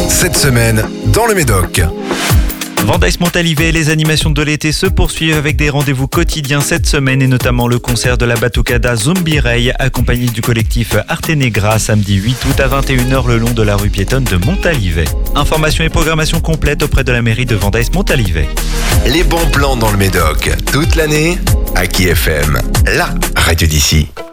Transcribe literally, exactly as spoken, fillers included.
Cette semaine, dans le Médoc. Vendays-Montalivet, les animations de l'été se poursuivent avec des rendez-vous quotidiens cette semaine et notamment le concert de la Batucada Zombie Ray accompagné du collectif Arte Negra samedi huit août à vingt et une heures le long de la rue piétonne de Montalivet. Informations et programmation complète auprès de la mairie de Vendays-Montalivet. Les bons plans dans le Médoc, toute l'année, à Aki F M, la radio d'ici.